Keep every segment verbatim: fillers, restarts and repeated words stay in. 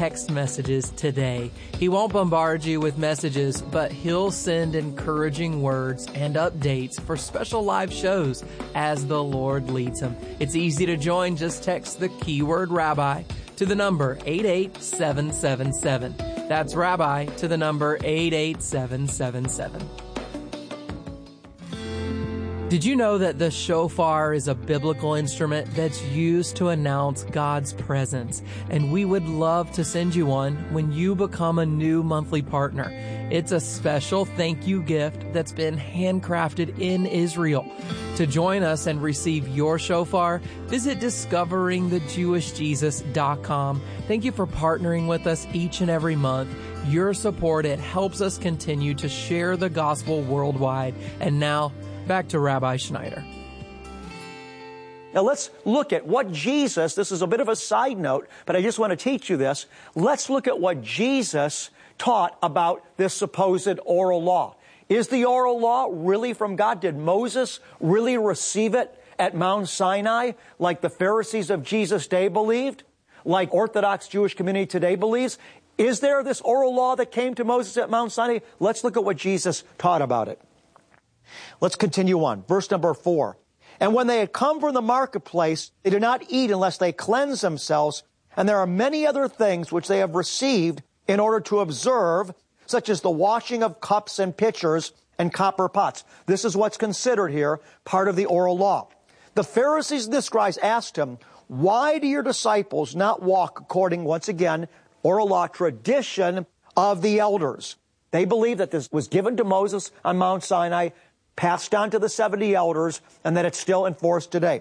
text messages today. He won't bombard you with messages, but he'll send encouraging words and updates for special live shows as the Lord leads him. It's easy to join. Just text the keyword Rabbi to the number eight eight seven seven seven. That's Rabbi to the number eight eight seven seven seven. Did you know that the shofar is a biblical instrument that's used to announce God's presence? And we would love to send you one when you become a new monthly partner. It's a special thank you gift that's been handcrafted in Israel. To join us and receive your shofar, visit discovering the jewish jesus dot com. Thank you for partnering with us each and every month. Your support, it helps us continue to share the gospel worldwide. And now, back to Rabbi Schneider. Now let's look at what Jesus, this is a bit of a side note, but I just want to teach you this. Let's look at what Jesus taught about this supposed oral law. Is the oral law really from God? Did Moses really receive it at Mount Sinai like the Pharisees of Jesus' day believed? Like Orthodox Jewish community today believes? Is there this oral law that came to Moses at Mount Sinai? Let's look at what Jesus taught about it. Let's continue on. Verse number four. And when they had come from the marketplace, they did not eat unless they cleanse themselves. And there are many other things which they have received in order to observe, such as the washing of cups and pitchers and copper pots. This is what's considered here part of the oral law. The Pharisees and the scribes asked him, why do your disciples not walk according, once again, oral law tradition of the elders? They believe that this was given to Moses on Mount Sinai, passed down to the seventy elders, and that it's still enforced today.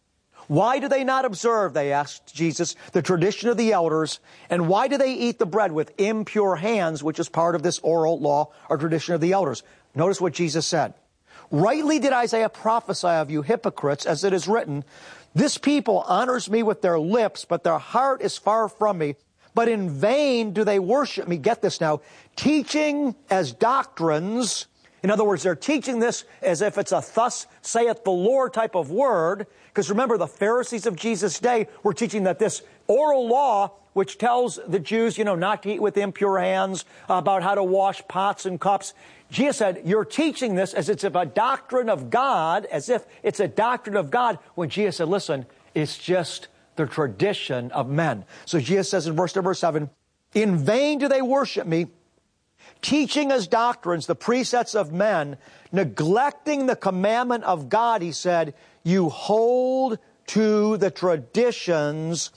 Why do they not observe, they asked Jesus, the tradition of the elders, and why do they eat the bread with impure hands, which is part of this oral law or tradition of the elders? Notice what Jesus said. Rightly did Isaiah prophesy of you hypocrites, as it is written, this people honors me with their lips, but their heart is far from me. But in vain do they worship me, get this now, teaching as doctrines. In other words, they're teaching this as if it's a thus saith the Lord type of word. Because remember, the Pharisees of Jesus' day were teaching that this oral law, which tells the Jews, you know, not to eat with impure hands, about how to wash pots and cups. Jesus said, you're teaching this as it's a doctrine of God, as if it's a doctrine of God, when Jesus said, listen, it's just the tradition of men. So Jesus says in verse number seven, in vain do they worship me, teaching as doctrines the precepts of men, neglecting the commandment of God, he said, you hold to the traditions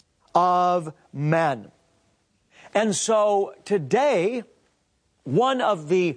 of men. And so today, one of the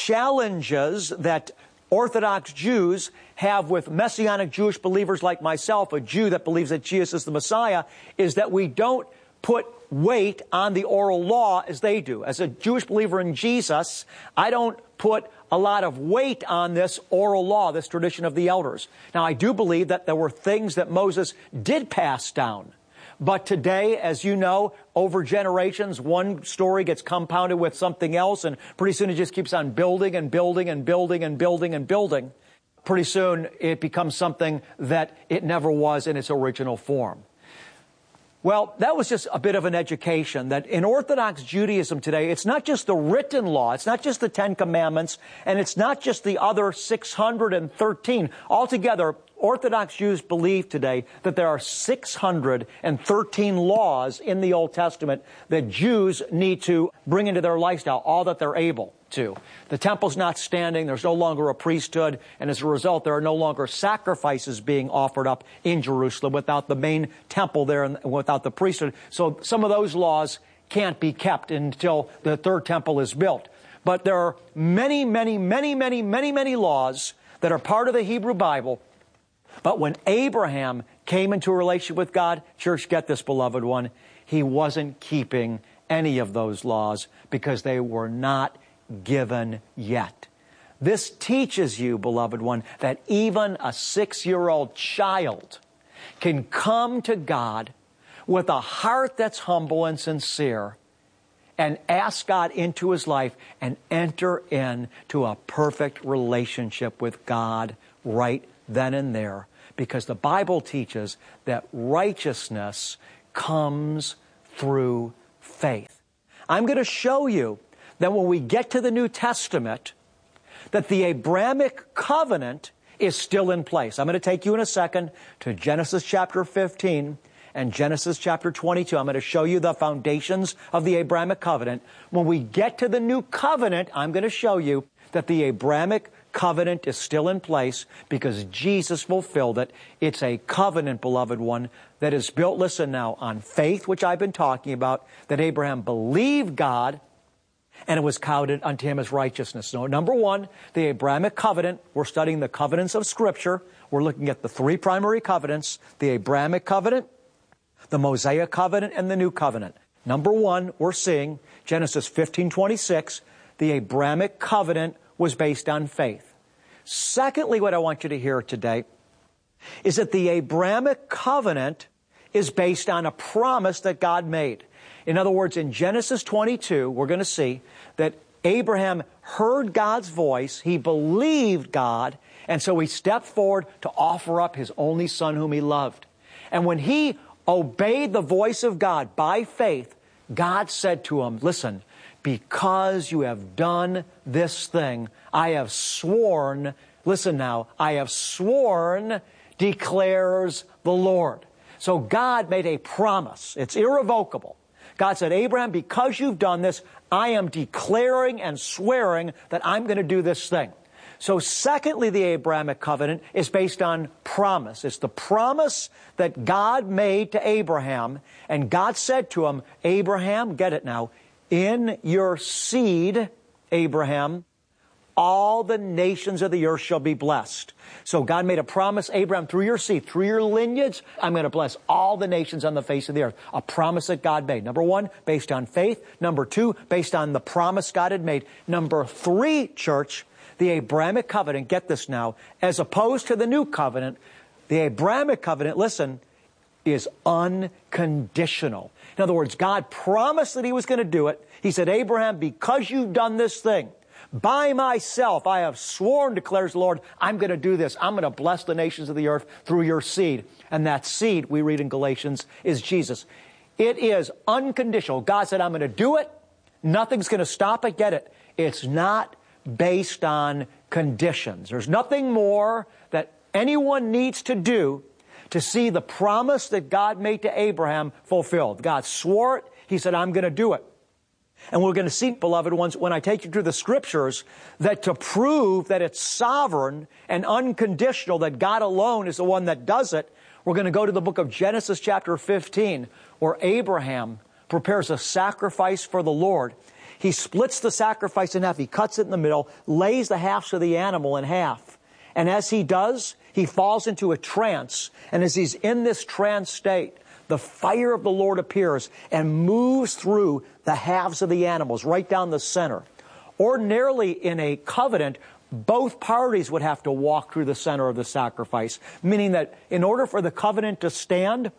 challenges that Orthodox Jews have with Messianic Jewish believers like myself, a Jew that believes that Jesus is the Messiah, is that we don't put weight on the oral law as they do. As a Jewish believer in Jesus, I don't put a lot of weight on this oral law, this tradition of the elders. Now, I do believe that there were things that Moses did pass down. But today, as you know, over generations, one story gets compounded with something else, and pretty soon it just keeps on building and building and building and building and building. Pretty soon it becomes something that it never was in its original form. Well, that was just a bit of an education that in Orthodox Judaism today, it's not just the written law, it's not just the Ten Commandments, and it's not just the other six hundred thirteen. Altogether, Orthodox Jews believe today that there are six hundred thirteen laws in the Old Testament that Jews need to bring into their lifestyle, all that they're able to. The temple's not standing, there's no longer a priesthood, and as a result, there are no longer sacrifices being offered up in Jerusalem without the main temple there and without the priesthood. So some of those laws can't be kept until the third temple is built. But there are many, many, many, many, many, many laws that are part of the Hebrew Bible. But when Abraham came into a relationship with God, church, get this, beloved one, he wasn't keeping any of those laws because they were not given yet. This teaches you, beloved one, that even a six-year-old child can come to God with a heart that's humble and sincere and ask God into his life and enter into a perfect relationship with God right then and there. Because the Bible teaches that righteousness comes through faith. I'm going to show you that when we get to the New Testament, that the Abrahamic covenant is still in place. I'm going to take you in a second to Genesis chapter fifteen and Genesis chapter twenty-two. I'm going to show you the foundations of the Abrahamic covenant. When we get to the new covenant, I'm going to show you that the Abrahamic covenant is still in place because Jesus fulfilled it. It's a covenant, beloved one, that is built, listen now, on faith, which I've been talking about, that Abraham believed God, and it was counted unto him as righteousness. So, number one, the Abrahamic covenant. We're studying the covenants of Scripture. We're looking at the three primary covenants, the Abrahamic covenant, the Mosaic covenant, and the new covenant. Number one, we're seeing Genesis fifteen twenty-six, the Abrahamic covenant was based on faith. Secondly, what I want you to hear today is that the Abrahamic covenant is based on a promise that God made. In other words, in Genesis twenty-two, we're going to see that Abraham heard God's voice, he believed God, and so he stepped forward to offer up his only son whom he loved. And when he obeyed the voice of God by faith, God said to him, listen, because you have done this thing, I have sworn, listen now, I have sworn, declares the Lord. So God made a promise. It's irrevocable. God said, Abraham, because you've done this, I am declaring and swearing that I'm going to do this thing. So secondly, the Abrahamic covenant is based on promise. It's the promise that God made to Abraham, and God said to him, Abraham, get it now, in your seed, Abraham, all the nations of the earth shall be blessed. So God made a promise, Abraham, through your seed, through your lineage, I'm going to bless all the nations on the face of the earth. A promise that God made. Number one, based on faith. Number two, based on the promise God had made. Number three, church, the Abrahamic covenant, get this now, as opposed to the new covenant, the Abrahamic covenant, listen, is unconditional. In other words, God promised that he was going to do it. He said, Abraham, because you've done this thing, by myself I have sworn, declares the Lord, I'm going to do this. I'm going to bless the nations of the earth through your seed. And that seed, we read in Galatians, is Jesus. It is unconditional. God said, I'm going to do it. Nothing's going to stop it. Get it? It's not based on conditions. There's nothing more that anyone needs to do to see the promise that God made to Abraham fulfilled. God swore it. He said, I'm going to do it. And we're going to see, beloved ones, when I take you through the Scriptures, that to prove that it's sovereign and unconditional, that God alone is the one that does it, we're going to go to the book of Genesis chapter fifteen, where Abraham prepares a sacrifice for the Lord. He splits the sacrifice in half. He cuts it in the middle, lays the halves of the animal in half. And as he does, he falls into a trance. And as he's in this trance state, the fire of the Lord appears and moves through the halves of the animals, right down the center. Ordinarily, in a covenant, both parties would have to walk through the center of the sacrifice, meaning that in order for the covenant to stand,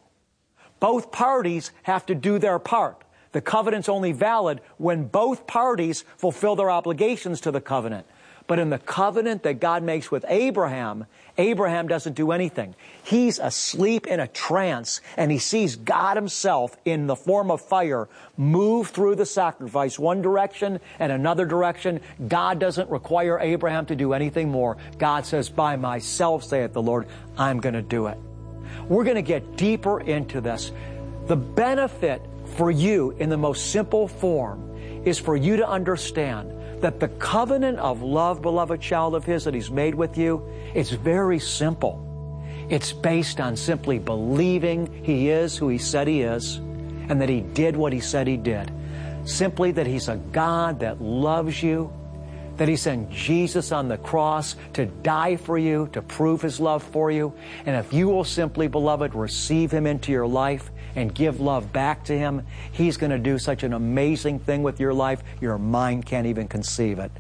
both parties have to do their part. The covenant's only valid when both parties fulfill their obligations to the covenant. But in the covenant that God makes with Abraham, Abraham doesn't do anything. He's asleep in a trance, and he sees God himself in the form of fire move through the sacrifice one direction and another direction. God doesn't require Abraham to do anything more. God says, by myself, saith the Lord, I'm going to do it. We're going to get deeper into this. The benefit for you in the most simple form is for you to understand that the covenant of love, beloved child of his, that he's made with you, it's very simple. It's based on simply believing he is who he said he is, and that he did what he said he did. Simply that he's a God that loves you, that he sent Jesus on the cross to die for you, to prove his love for you. And if you will simply, beloved, receive him into your life and give love back to him, he's going to do such an amazing thing with your life, your mind can't even conceive it.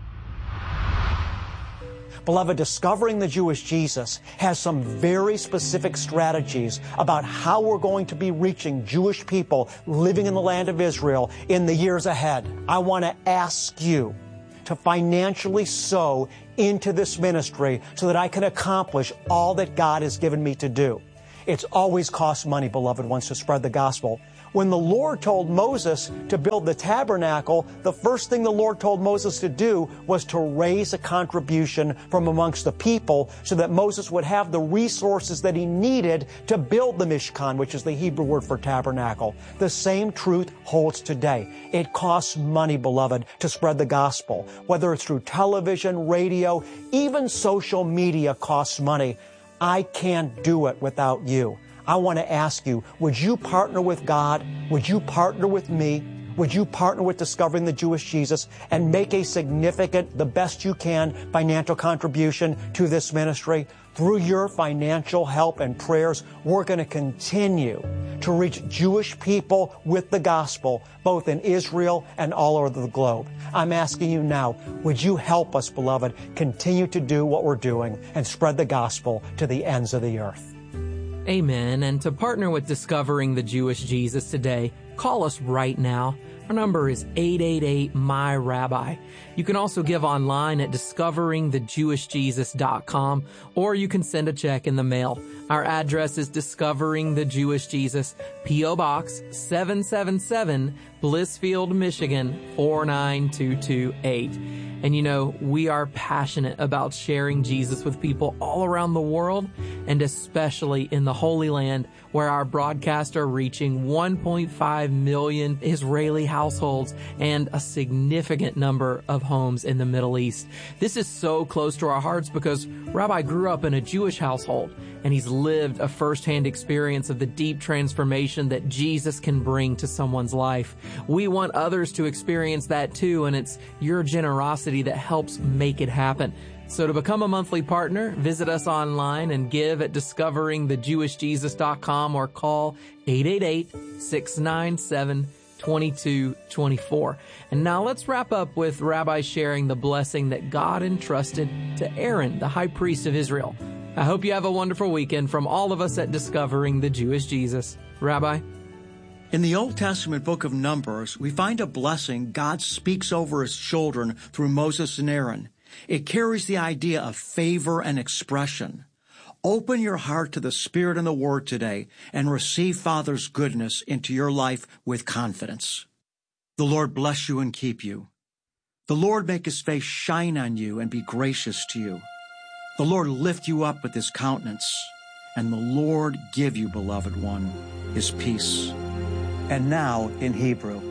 Beloved, discovering the Jewish Jesus has some very specific strategies about how we're going to be reaching Jewish people living in the land of Israel in the years ahead. I want to ask you to financially sow into this ministry so that I can accomplish all that God has given me to do. It's always cost money, beloved ones, to spread the gospel. When the Lord told Moses to build the tabernacle, the first thing the Lord told Moses to do was to raise a contribution from amongst the people so that Moses would have the resources that he needed to build the Mishkan, which is the Hebrew word for tabernacle. The same truth holds today. It costs money, beloved, to spread the gospel. Whether it's through television, radio, even social media costs money. I can't do it without you. I want to ask you, would you partner with God? Would you partner with me? Would you partner with Discovering the Jewish Jesus and make a significant, the best you can, financial contribution to this ministry? Through your financial help and prayers, we're going to continue to reach Jewish people with the gospel, both in Israel and all over the globe. I'm asking you now, would you help us, beloved, continue to do what we're doing and spread the gospel to the ends of the earth? Amen. And to partner with Discovering the Jewish Jesus today, call us right now. Our number is eight eight eight, M Y, Rabbi. You can also give online at discovering the jewish jesus dot com, or you can send a check in the mail. Our address is Discovering the Jewish Jesus, P O Box seven seven seven, Blissfield, Michigan, four nine two two eight. And you know, we are passionate about sharing Jesus with people all around the world, and especially in the Holy Land, where our broadcasts are reaching one point five million Israeli households and a significant number of homes in the Middle East. This is so close to our hearts because Rabbi grew up in a Jewish household, and he's lived a firsthand experience of the deep transformation that Jesus can bring to someone's life. We want others to experience that too, and it's your generosity that helps make it happen. So to become a monthly partner, visit us online and give at discovering the jewish jesus dot com or call eight eight eight, six nine seven, two two two four. And now let's wrap up with Rabbi sharing the blessing that God entrusted to Aaron, the high priest of Israel. I hope you have a wonderful weekend from all of us at Discovering the Jewish Jesus. Rabbi? In the Old Testament book of Numbers, we find a blessing God speaks over his children through Moses and Aaron. It carries the idea of favor and expression. Open your heart to the Spirit and the Word today and receive Father's goodness into your life with confidence. The Lord bless you and keep you. The Lord make his face shine on you and be gracious to you. The Lord lift you up with his countenance, and the Lord give you, beloved one, his peace. And now in Hebrew.